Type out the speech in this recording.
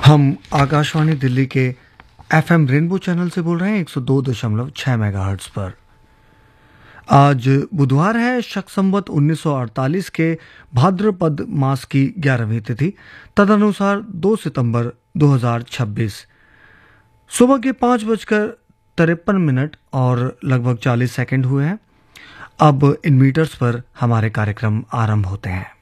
हम आकाशवाणी दिल्ली के FM rainbow channel से बोल रहे हैं 102.6 मेगाहर्ट्ज पर। आज बुधवार है, शक संवत 1948 के भाद्रपद मास की 11वीं तिथि, तदनुसार 2 सितंबर 2026। सुबह के 5:53 और लगभग 40 सेकंड हुए हैं। अब इन मीटर्स पर हमारे कार्यक्रम आरंभ होते हैं।